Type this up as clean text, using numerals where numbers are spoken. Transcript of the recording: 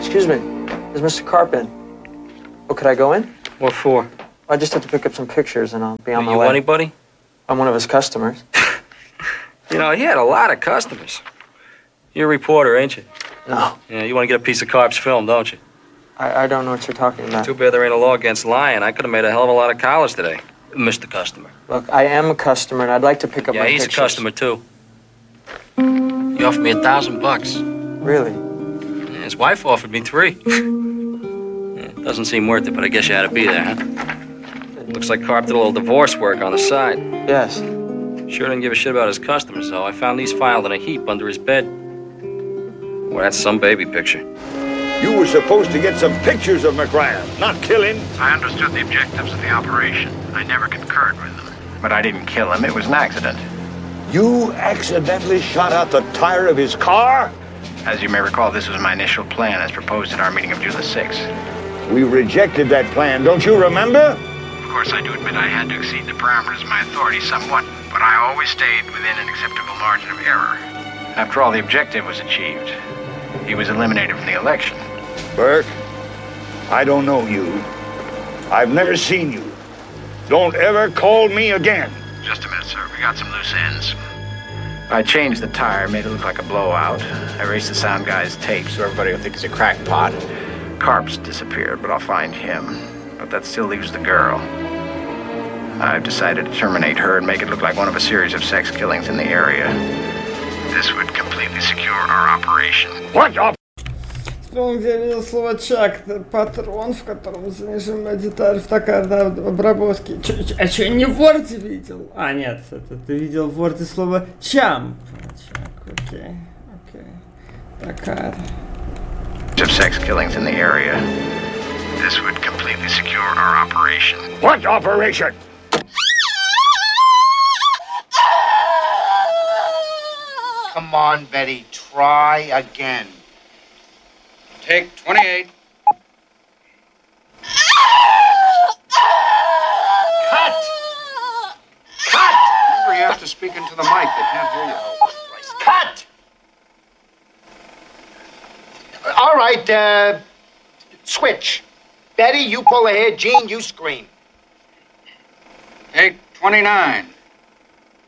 Excuse me, is Mr. Karp in? Oh, could I go in? What for? I just have to pick up some pictures and I'll be on my way. You anybody? I'm one of his customers. You know, he had a lot of customers. You're a reporter, ain't you? No. Yeah, you want to get a piece of Karp's film, don't you? I don't know what you're talking about. Too bad there ain't a law against lying. I could have made a hell of a lot of collars today, Mr. Customer. Look, I am a customer and I'd like to pick up my pictures. Yeah, he's a customer, too. He offered me $1,000. Really? Yeah, his wife offered me $3. Yeah, doesn't seem worth it, but I guess you had to be there, huh? Looks like Karp did a little divorce work on the side. Yes. Sure didn't give a shit about his customers, though. I found these filed in a heap under his bed. Well, that's some baby picture. You were supposed to get some pictures of McRyan, not kill him. I understood the objectives of the operation. I never concurred with them. But I didn't kill him. It was an accident. You accidentally shot out the tire of his car? As you may recall, this was my initial plan as proposed at our meeting of June the 6th. We rejected that plan, don't you remember? Of course, I do admit I had to exceed the parameters of my authority somewhat, but I always stayed within an acceptable margin of error. After all, the objective was achieved. He was eliminated from the election. Burke, I don't know you. I've never seen you. Don't ever call me again. Just a minute, sir. We got some loose ends. I changed the tire, made it look like a blowout. I erased the sound guy's tape so everybody will think it's a crackpot. Karp's disappeared, but I'll find him. But that still leaves the girl. I've decided to terminate her and make it look like one of a series of sex killings in the area. This would completely secure our operation. What the? Вспомнил, где я видел слово «чак», это патрон, в котором заниженная деталь в токарной обработке. А что, не в Ворде видел? А, нет, это ты видел в Ворде слово «чам». Чак, окей. Токар. Of sex killings in the area. This would completely secure our operation. What operation? Come on, Betty, try again. Take 28. Cut! Cut! Remember, you have to speak into the mic. They can't hear you. Cut! All right, switch. Betty, you pull ahead. Gene, you scream. Take 29.